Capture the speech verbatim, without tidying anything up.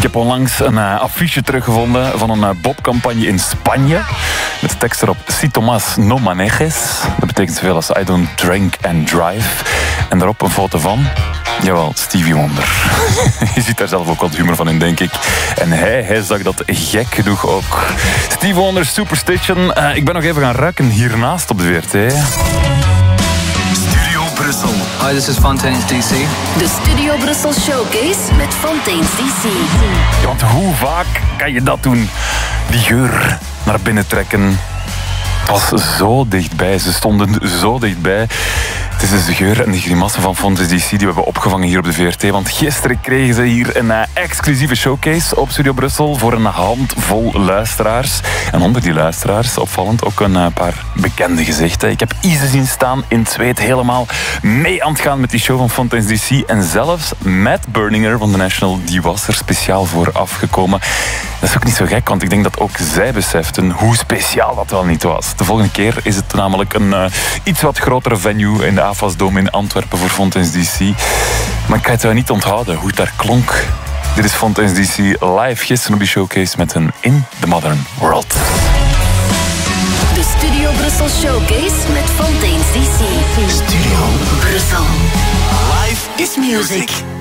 heb onlangs een uh, affiche teruggevonden van een uh, Bob-campagne in Spanje. Met de tekst erop: Si Tomas no manejes. Dat betekent zoveel als I don't drink and drive. En daarop een foto van... Jawel, Stevie Wonder. Je ziet daar zelf ook wat humor van in, denk ik. En hij, hij zag dat gek genoeg ook. Stevie Wonder, Superstition. Uh, ik ben nog even gaan ruiken hiernaast op de V R T. Studio Brussel. Hi, this is Fontaines D C. De Studio Brussel Showcase met Fontaines D C. Ja, want hoe vaak kan je dat doen? Die geur naar binnen trekken. Het was zo dichtbij, ze stonden zo dichtbij. Het is dus de geur en de grimassen van Fontaines D C die we hebben opgevangen hier op de V R T. Want gisteren kregen ze hier een uh, exclusieve showcase op Studio Brussel voor een handvol luisteraars. En onder die luisteraars, opvallend, ook een uh, paar bekende gezichten. Ik heb Ize zien staan in het zweet, helemaal mee aan het gaan met die show van Fontaines D C. En zelfs Matt Berninger van The National, die was er speciaal voor afgekomen. Dat is ook niet zo gek, want ik denk dat ook zij beseften hoe speciaal dat wel niet was. De volgende keer is het namelijk een uh, iets wat grotere venue in de A F A S-dome in Antwerpen voor Fontaines D C. Maar ik kan het jou niet onthouden hoe het daar klonk. Dit is Fontaines D C live gisteren op die showcase met een In the Modern World. De Studio Brussel Showcase met Fontaines D C. Studio Brussel. Live is music.